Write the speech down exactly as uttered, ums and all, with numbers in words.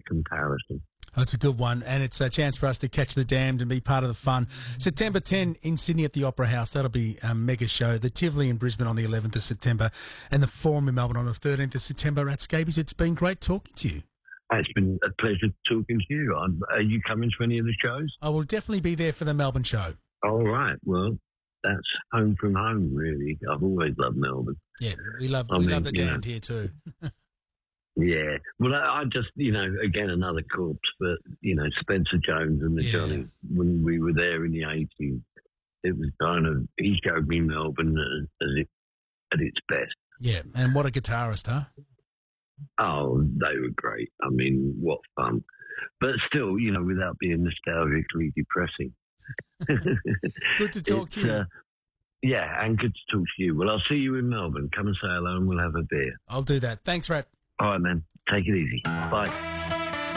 comparison. That's a good one, and it's a chance for us to catch the Damned and be part of the fun. September tenth in Sydney at the Opera House. That'll be a mega show. The Tivoli in Brisbane on the eleventh of September, and the Forum in Melbourne on the thirteenth of September. At Scabies, it's been great talking to you. It's been a pleasure talking to you. Are you coming to any of the shows? I will definitely be there for the Melbourne show. All right. Well, that's home from home, really. I've always loved Melbourne. Yeah, we love I we mean, love the Damned know. here too. Yeah. Well, I, I just, you know, again, another corpse, but, you know, Spencer Jones and the Yeah. Johnny, when we were there in the eighties, it was kind of, he showed me Melbourne as, as it, at its best. Yeah, and what a guitarist, huh? Oh, they were great. I mean, what fun. But still, you know, without being nostalgically depressing. Good to talk It's, to you. Uh, yeah, and good to talk to you. Well, I'll see you in Melbourne. Come and say hello and we'll have a beer. I'll do that. Thanks, Rat. All right, man. Take it easy. Bye.